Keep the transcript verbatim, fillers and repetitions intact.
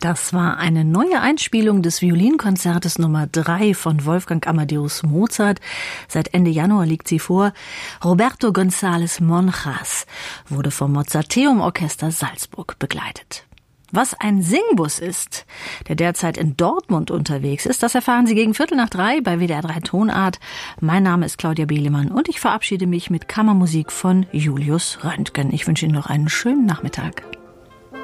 Das war eine neue Einspielung des Violinkonzertes Nummer drei von Wolfgang Amadeus Mozart. Seit Ende Januar liegt sie vor. Roberto González Monjas wurde vom Mozarteum Orchester Salzburg begleitet. Was ein Singbus ist, der derzeit in Dortmund unterwegs ist, das erfahren Sie gegen Viertel nach drei bei W D R drei Tonart. Mein Name ist Claudia Behlemann und ich verabschiede mich mit Kammermusik von Julius Röntgen. Ich wünsche Ihnen noch einen schönen Nachmittag.